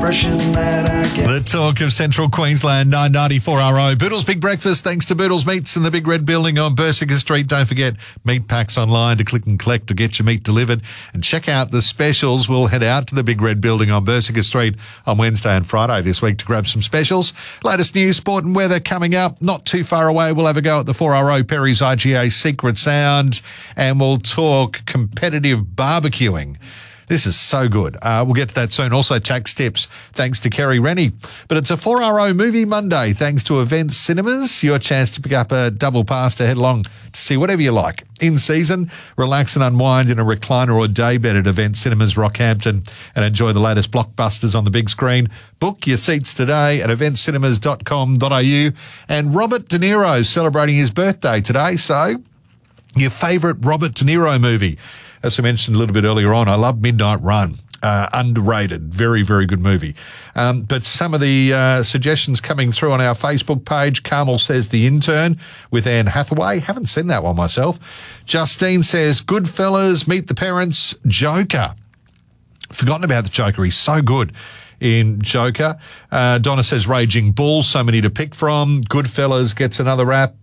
expression that I get. The talk of Central Queensland, 994RO. Boodle's Big Breakfast, thanks to Boodle's Meats in the Big Red Building on Bersica Street. Don't forget, meat packs online to click and collect or get your meat delivered. And check out the specials. We'll head out to the Big Red Building on Bersica Street on Wednesday and Friday this week to grab some specials. Latest news, sport and weather coming up. Not too far away, we'll have a go at the 4RO Perry's IGA Secret Sound, and we'll talk competitive barbecuing. This is so good. We'll get to that soon. Also, tax tips, thanks to Kerry Rennie. But it's a 4RO Movie Monday, thanks to Events Cinemas. Your chance to pick up a double pass to head along to see whatever you like. In season, relax and unwind in a recliner or daybed at Events Cinemas Rockhampton and enjoy the latest blockbusters on the big screen. Book your seats today at eventcinemas.com.au. And Robert De Niro celebrating his birthday today. So, your favourite Robert De Niro movie? As I mentioned a little bit earlier on, I love Midnight Run. Underrated. Very, very good movie. But some of the suggestions coming through on our Facebook page. Carmel says The Intern with Anne Hathaway. Haven't seen that one myself. Justine says Goodfellas, Meet the Parents, Joker. Forgotten about the Joker. He's so good in Joker. Donna says Raging Bull. So many to pick from. Goodfellas gets another rap.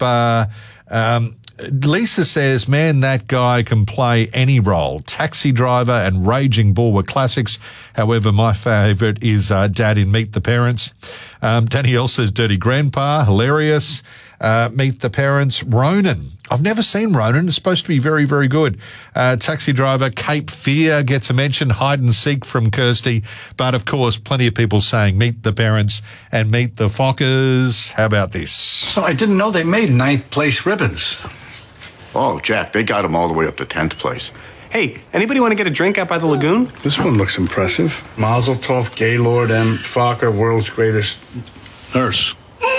Lisa says, man, that guy can play any role. Taxi Driver and Raging Bull were classics. However, my favourite is Dad in Meet the Parents. Danielle says Dirty Grandpa, hilarious. Meet the Parents. Ronin. I've never seen Ronin. It's supposed to be very, very good. Taxi Driver. Cape Fear gets a mention. Hide and Seek from Kirsty. But, of course, plenty of people saying Meet the Parents and Meet the Fockers. How about this? Oh, I didn't know they made 9th place ribbons. Oh, Jack, they got him all the way up to 10th place. Hey, anybody want to get a drink out by the lagoon? This one looks impressive. Mazel Tov, Gaylord M. Fokker, world's greatest nurse.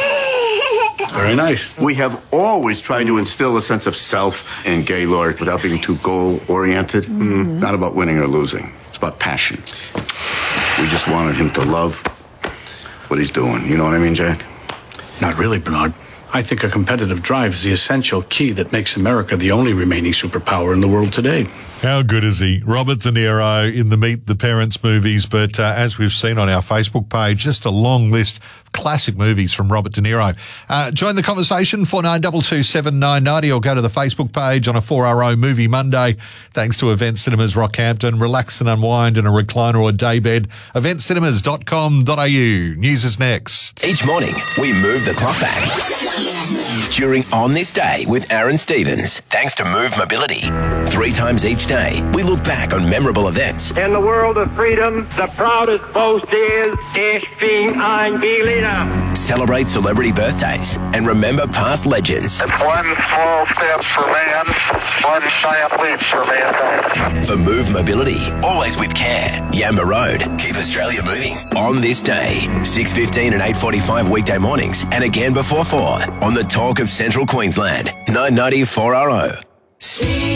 Very nice. We have always tried to instill a sense of self in Gaylord without being too goal-oriented. Not about winning or losing. It's about passion. We just wanted him to love what he's doing. You know what I mean, Jack? Not really, Bernard. I think a competitive drive is the essential key that makes America the only remaining superpower in the world today. How good is he? Robert De Niro in the Meet the Parents movies, but as we've seen on our Facebook page, just a long list of classic movies from Robert De Niro. Join the conversation, 49227990, or go to the Facebook page on a 4RO Movie Monday. Thanks to Event Cinemas Rockhampton. Relax and unwind in a recliner or daybed. Eventcinemas.com.au. News is next. Each morning, we move the clock back. During On This Day with Aaron Stevens, thanks to Move Mobility. 3 times each day, we look back on memorable events. In the world of freedom, the proudest boast is, Ich bin ein Berliner. Celebrate celebrity birthdays and remember past legends. It's one small step for man, one giant leap for mankind. For Move Mobility, always with care. Yamba Road, keep Australia moving. On This Day, 6:15 and 8:45 weekday mornings, and again before 4 on the Talk of Central Queensland, 994RO.